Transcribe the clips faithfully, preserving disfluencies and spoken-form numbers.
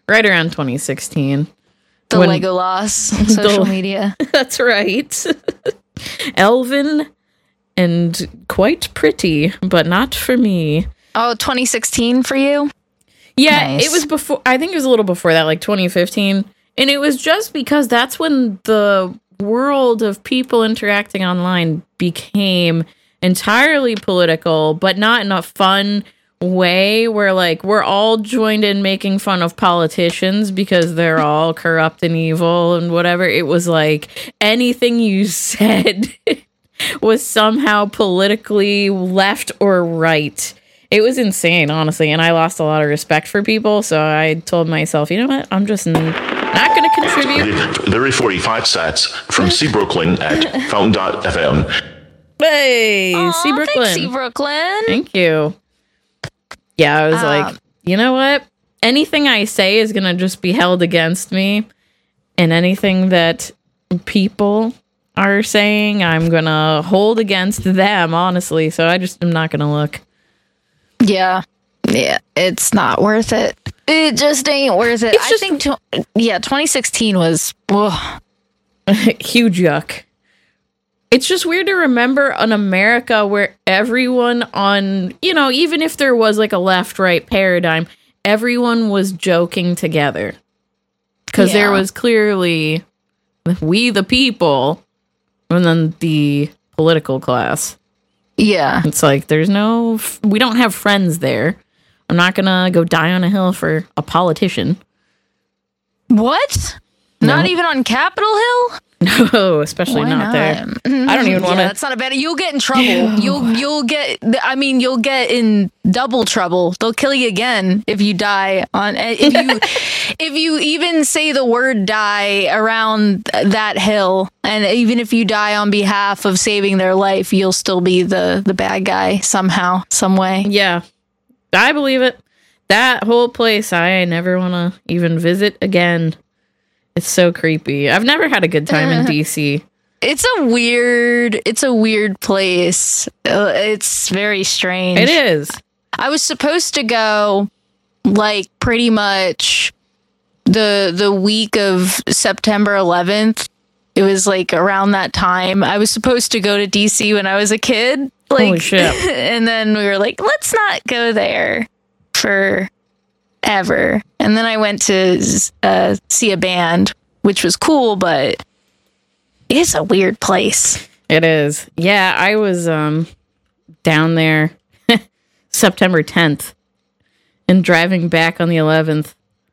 right around twenty sixteen. The when, Legolas social the, media. That's right. Elven and quite pretty, but not for me. Oh, twenty sixteen for you? Yeah, nice. It was before. I think it was a little before that, like twenty fifteen. And it was just because that's when the world of people interacting online became entirely political, but not in a fun way where like we're all joined in making fun of politicians because they're all corrupt and evil and whatever. It was like anything you said was somehow politically left or right. It was insane, honestly, and I lost a lot of respect for people, so I told myself, you know what, I'm just n- not going to contribute. There are forty-five sats from C. Brooklyn at fountain dot f m. Hey, Aww, C. Brooklyn. Thanks, C. Brooklyn. Thank you. Yeah, I was um, like, you know what? Anything I say is going to just be held against me, and anything that people are saying, I'm going to hold against them, honestly, so I just am not going to look. Yeah. Yeah. It's not worth it. It just ain't worth it. It's I just, think, tw- yeah, twenty sixteen was ugh. huge yuck. It's just weird to remember an America where everyone on, you know, even if there was like a left-right paradigm, everyone was joking together. Because yeah. there was clearly we the people and then the political class. Yeah. It's like, there's no, we don't have friends there. I'm not going to go die on a hill for a politician. What? No. Not even on Capitol Hill? No, especially not, not there. I don't even want to. Yeah, that's not a bad. You'll get in trouble. Ew. You'll you'll get. I mean, you'll get in double trouble. They'll kill you again if you die on. If you if you even say the word "die" around that hill, and even if you die on behalf of saving their life, you'll still be the the bad guy somehow, some way. Yeah, I believe it. That whole place, I never want to even visit again. It's so creepy. I've never had a good time in D C. It's a weird, it's a weird place. Uh, it's very strange. It is. I was supposed to go like pretty much the the week of September eleventh. It was like around that time. I was supposed to go to D C when I was a kid. Like, holy shit. And then we were like, let's not go there for ever. And then I went to uh, see a band, which was cool, but it's a weird place. It is. Yeah, I was um down there September tenth and driving back on the eleventh.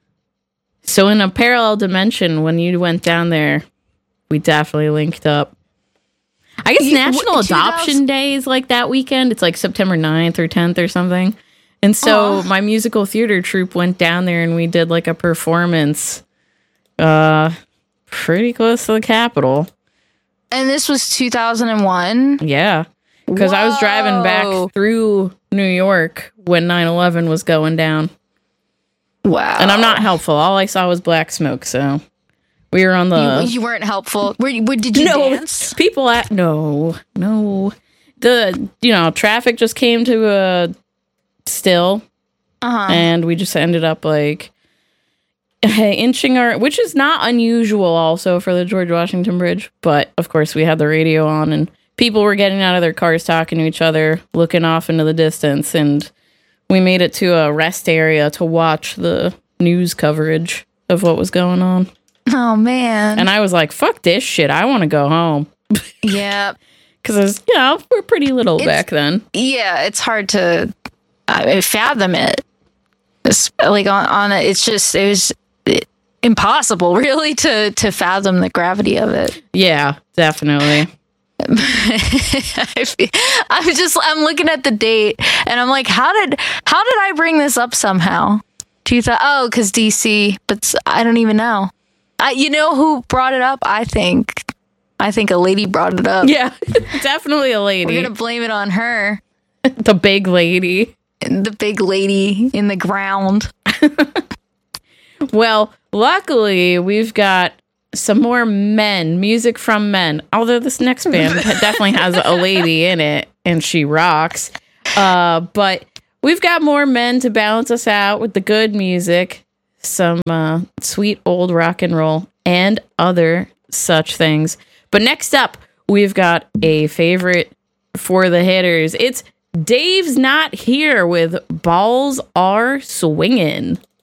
So in a parallel dimension, when you went down there, we definitely linked up. I guess you, National what, Adoption Day is like that weekend. It's like September ninth or tenth or something. And so Aww. my musical theater troupe went down there and we did like a performance uh, pretty close to the Capitol. And this was two thousand one? Yeah. Because I was driving back through New York when nine eleven was going down. Wow. And I'm not helpful. All I saw was black smoke, so we were on the... You, you weren't helpful. Were, were, did you no, dance? People at... No, no. The, you know, traffic just came to a... still uh-huh. and we just ended up like inching our, which is not unusual also for the George Washington Bridge, but of course we had the radio on and people were getting out of their cars talking to each other, looking off into the distance, and we made it to a rest area to watch the news coverage of what was going on. Oh man. And I was like, fuck this shit, I want to go home. Yeah. Because, you know, we're pretty little it's, back then. Yeah, it's hard to I fathom it. It's like on, on it, it's just it was it, impossible, really, to to fathom the gravity of it. Yeah, definitely. I'm just I'm looking at the date and I'm like, how did how did I bring this up somehow? Two th- oh, because D C, but I don't even know. I, you know who brought it up? I think I think a lady brought it up. Yeah, definitely a lady. We're gonna blame it on her. The big lady. The big lady in the ground. Well, luckily, we've got some more men, music from men. Although this next band definitely has a lady in it, and she rocks. Uh, but we've got more men to balance us out with the good music. some uh, sweet old rock and roll, and other such things. But next up, we've got a favorite for the hitters. It's Dave's Not Here with Balls Are Swingin'.